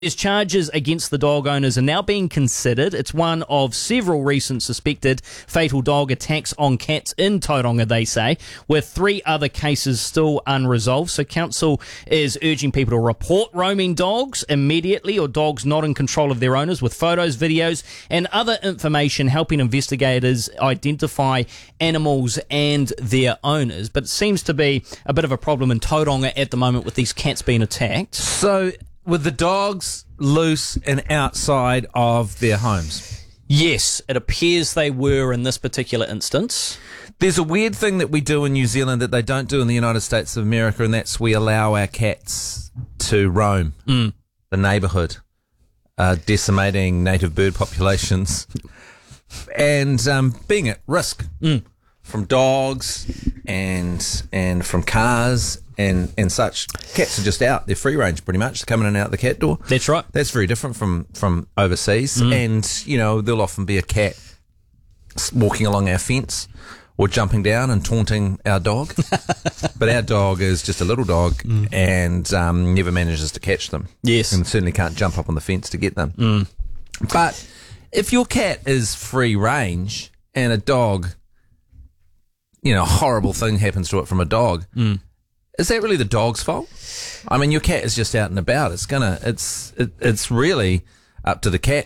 There's charges against the dog owners are now being considered. It's one of several recent suspected fatal dog attacks on cats in Tauranga, they say, with 3 other cases still unresolved. So council is urging people to report roaming dogs immediately or dogs not in control of their owners with photos, videos and other information helping investigators identify animals and their owners. But it seems to be a bit of a problem in Tauranga at the moment with these cats being attacked. So, with the dogs loose and outside of their homes? Yes, it appears they were in this particular instance. There's a weird thing that we do in New Zealand that they don't do in the United States of America, and that's we allow our cats to roam the neighbourhood, decimating native bird populations and being at risk from dogs and from cars and such. Cats are just out. They're free range pretty much. They're coming in and out the cat door. That's right. That's very different from overseas. And, you know, there'll often be a cat walking along our fence or jumping down and taunting our dog. But our dog is just a little dog and never manages to catch them. Yes. And certainly can't jump up on the fence to get them. But if your cat is free range and a dog, you know, a horrible thing happens to it from a dog, is that really the dog's fault? I mean, your cat is just out and about. It's really up to the cat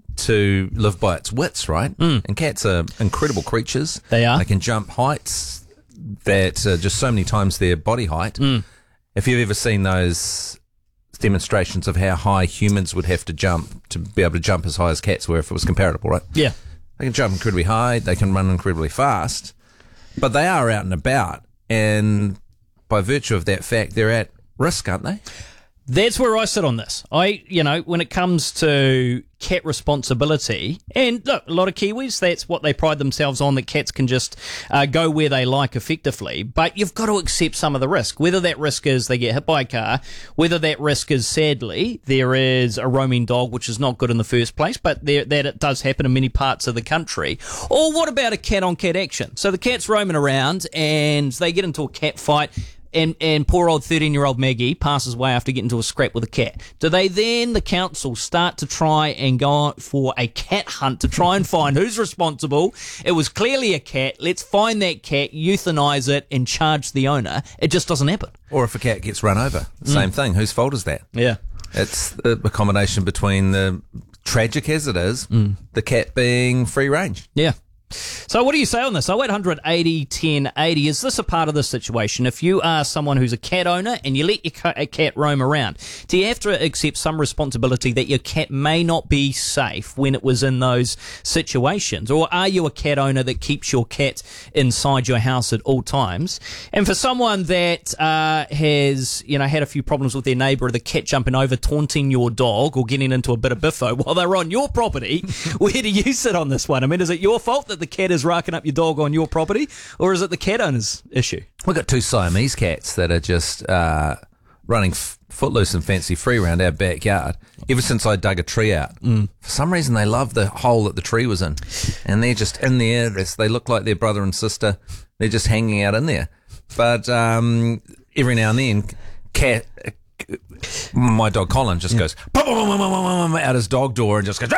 to live by its wits, right? And cats are incredible creatures. They are. They can jump heights that are just so many times their body height. If you've ever seen those demonstrations of how high humans would have to jump to be able to jump as high as cats were if it was comparable, right? Yeah. They can jump incredibly high. They can run incredibly fast. But they are out and about, and by virtue of that fact, they're at risk, aren't they? That's where I sit on this. When it comes to cat responsibility, and look, a lot of Kiwis, that's what they pride themselves on, that cats can just go where they like effectively. But you've got to accept some of the risk, whether that risk is they get hit by a car, whether that risk is, sadly, there is a roaming dog, which is not good in the first place, but that it does happen in many parts of the country. Or what about a cat-on-cat action? So the cat's roaming around and they get into a cat fight, and poor old 13-year-old Maggie passes away after getting into a scrap with a cat. Do they then, the council, start to try and go out for a cat hunt to try and find who's responsible? It was clearly a cat. Let's find that cat, euthanize it, and charge the owner. It just doesn't happen. Or if a cat gets run over, same thing. Whose fault is that? Yeah. It's the combination between the tragic as it is, the cat being free range. Yeah. So what do you say on this? 0800 80 10 80. Is this a part of the situation? If you are someone who's a cat owner and you let your cat roam around, do you have to accept some responsibility that your cat may not be safe when it was in those situations? Or are you a cat owner that keeps your cat inside your house at all times? And for someone that has, had a few problems with their neighbour, the cat jumping over, taunting your dog or getting into a bit of biffo while they're on your property, where do you sit on this one? I mean, is it your fault that the cat is racking up your dog on your property, or is it the cat owner's issue? We've got 2 Siamese cats that are just running footloose and fancy free around our backyard ever since I dug a tree out. For some reason, they love the hole that the tree was in, and they're just in there. They look like their brother and sister. They're just hanging out in there. But every now and then, my dog Colin just goes out his dog door and just goes.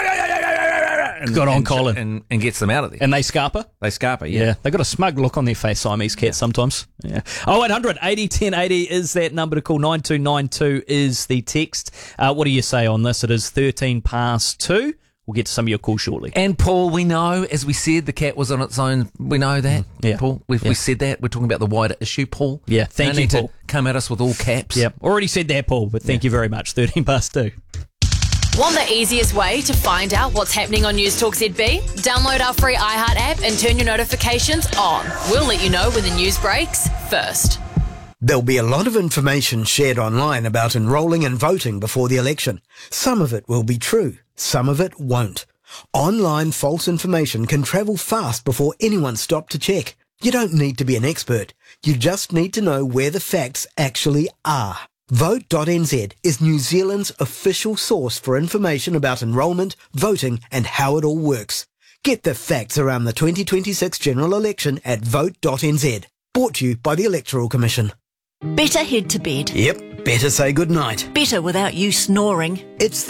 Colin. And gets them out of there. And they scarper? They scarper, yeah. They've got a smug look on their face, Siamese cats, sometimes. Yeah. 0800 80 10 80 is that number to call. 9292 is the text. What do you say on this? It is 13 past 2. We'll get to some of your calls shortly. And Paul, we know, as we said, the cat was on its own. We know that. Yeah. Paul, we said that. We're talking about the wider issue, Paul. Yeah, thank you, Paul. To come at us with all caps. Yeah, already said that, Paul, but thank you very much. 13 past 2. Want the easiest way to find out what's happening on News Talk ZB? Download our free iHeart app and turn your notifications on. We'll let you know when the news breaks first. There'll be a lot of information shared online about enrolling and voting before the election. Some of it will be true, some of it won't. Online false information can travel fast before anyone's stopped to check. You don't need to be an expert. You just need to know where the facts actually are. Vote.nz is New Zealand's official source for information about enrolment, voting and how it all works. Get the facts around the 2026 general election at vote.nz. Brought to you by the Electoral Commission. Better head to bed. Yep, better say goodnight. Better without you snoring. It's